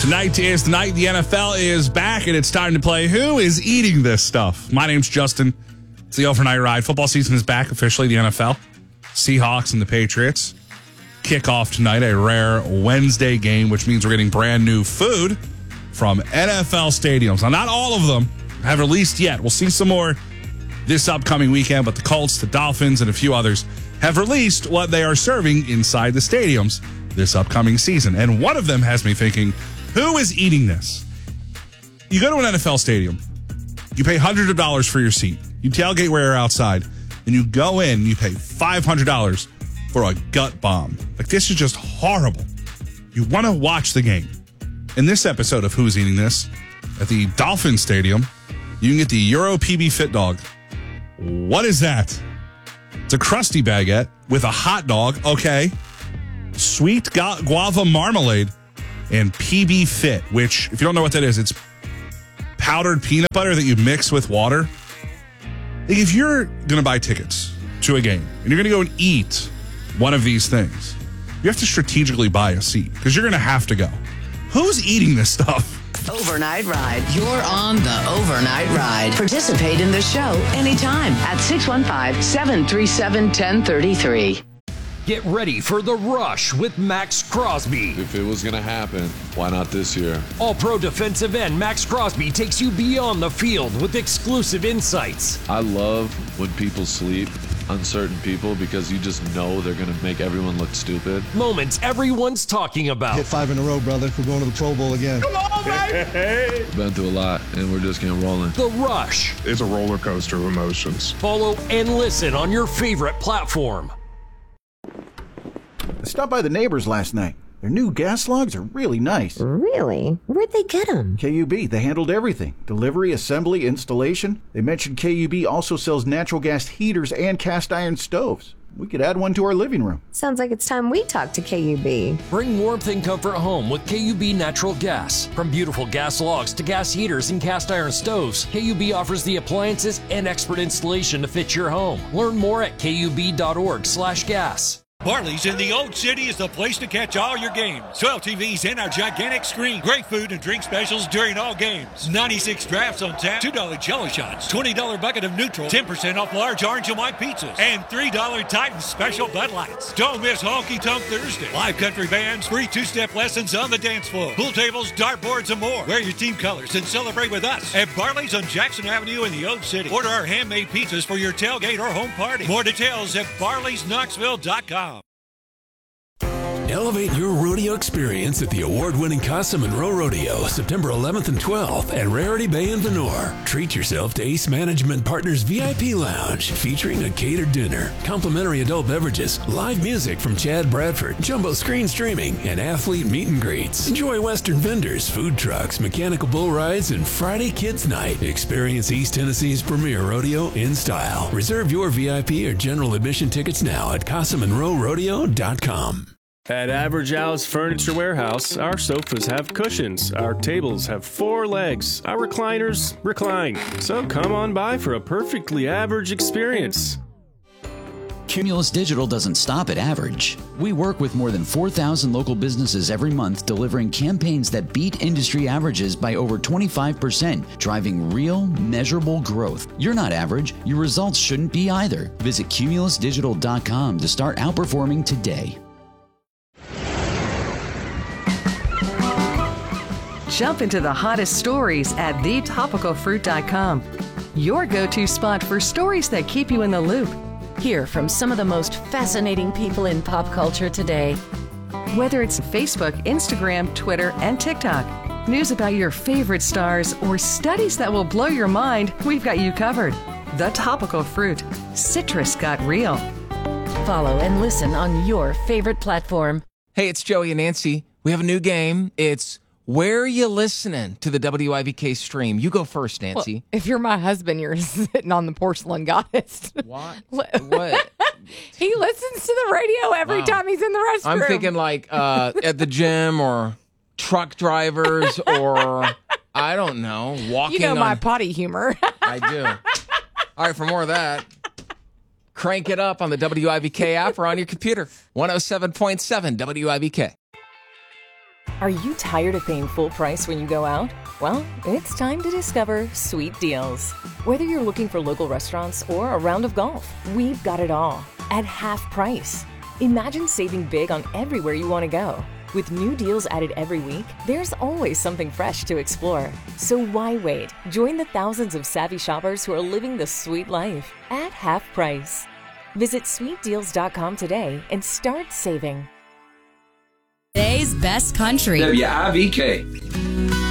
Tonight is the night the NFL is back, and it's time to play Who is Eating This Stuff? My name's Justin. It's the overnight ride. Football season is back officially, the NFL. Seahawks and the Patriots kick off tonight, a rare Wednesday game, which means we're getting brand new food from NFL stadiums. Now, not all of them have released yet. We'll see some more this upcoming weekend, but the Colts, the Dolphins, and a few others have released what they are serving inside the stadiums this upcoming season. And one of them has me thinking, who is eating this? You go to an NFL stadium, you pay hundreds of dollars for your seat, you tailgate where you're outside, and you go in and you pay $500 for a gut bomb. Like, this is just horrible. You want to watch the game. In this episode of Who's Eating This, at the Dolphin Stadium, you can get the Euro PB Fit Dog. What is that? It's a crusty baguette with a hot dog, okay, sweet guava marmalade, and PB Fit, which, if you don't know what that is, it's powdered peanut butter that you mix with water. Like, if you're going to buy tickets to a game and you're going to go and eat one of these things, you have to strategically buy a seat because you're going to have to go. Who's eating this stuff? Overnight Ride. You're on the Overnight Ride. Participate in the show anytime at 615-737-1033. Get ready for The Rush with Max Crosby. If it was going to happen, why not this year? All-pro defensive end Max Crosby takes you beyond the field with exclusive insights. I love when people sleep on certain people because you just know they're going to make everyone look stupid. Moments everyone's talking about. Hit 5 in a row, brother. We're going to the Pro Bowl again. Come on, baby! We've been through a lot, and we're just getting rolling. The Rush. It's a roller coaster of emotions. Follow and listen on your favorite platform. I stopped by the neighbors last night. Their new gas logs are really nice. Really? Where'd they get them? KUB. They handled everything. Delivery, assembly, installation. They mentioned KUB also sells natural gas heaters and cast iron stoves. We could add one to our living room. Sounds like it's time we talk to KUB. Bring warmth and comfort home with KUB Natural Gas. From beautiful gas logs to gas heaters and cast iron stoves, KUB offers the appliances and expert installation to fit your home. Learn more at KUB.org/gas. Barley's in the Old City is the place to catch all your games. 12 TVs and our gigantic screen. Great food and drink specials during all games. 96 drafts on tap. $2 Jello shots. $20 bucket of neutral. 10% off large orange and white pizzas. And $3 Titan special Bud Lights. Don't miss Honky Tonk Thursday. Live country bands. Free two-step lessons on the dance floor. Pool tables, dartboards, and more. Wear your team colors and celebrate with us at Barley's on Jackson Avenue in the Old City. Order our handmade pizzas for your tailgate or home party. More details at barleysknoxville.com. Elevate your rodeo experience at the award-winning Casa Monroe Rodeo, September 11th and 12th at Rarity Bay in Venor. Treat yourself to Ace Management Partners VIP Lounge, featuring a catered dinner, complimentary adult beverages, live music from Chad Bradford, jumbo screen streaming, and athlete meet and greets. Enjoy Western vendors, food trucks, mechanical bull rides, and Friday Kids Night. Experience East Tennessee's premier rodeo in style. Reserve your VIP or general admission tickets now at CasaMonroeRodeo.com. At Average Al's Furniture Warehouse, our sofas have cushions, our tables have 4 legs, our recliners recline. So come on by for a perfectly average experience. Cumulus Digital doesn't stop at average. We work with more than 4,000 local businesses every month, delivering campaigns that beat industry averages by over 25%, driving real, measurable growth. You're not average. Your results shouldn't be either. Visit cumulusdigital.com to start outperforming today. Jump into the hottest stories at thetopicalfruit.com. Your go-to spot for stories that keep you in the loop. Hear from some of the most fascinating people in pop culture today. Whether it's Facebook, Instagram, Twitter, and TikTok, news about your favorite stars, or studies that will blow your mind, we've got you covered. The Topical Fruit. Citrus got real. Follow and listen on your favorite platform. Hey, it's Joey and Nancy. We have a new game. It's Where Are You Listening to the WIVK stream? You go first, Nancy. Well, if you're my husband, you're sitting on the porcelain goddess. What? What? He listens to the radio every time he's in the restroom. I'm thinking like at the gym or truck drivers or, I don't know, walking. You know my potty humor. I do. All right, for more of that, crank it up on the WIVK app or on your computer. 107.7 WIVK. Are you tired of paying full price when you go out? Well, it's time to discover Sweet Deals. Whether you're looking for local restaurants or a round of golf, we've got it all at half price. Imagine saving big on everywhere you want to go. With new deals added every week, there's always something fresh to explore. So why wait? Join the thousands of savvy shoppers who are living the sweet life at half price. Visit sweetdeals.com today and start saving. Today's best country. WIVK.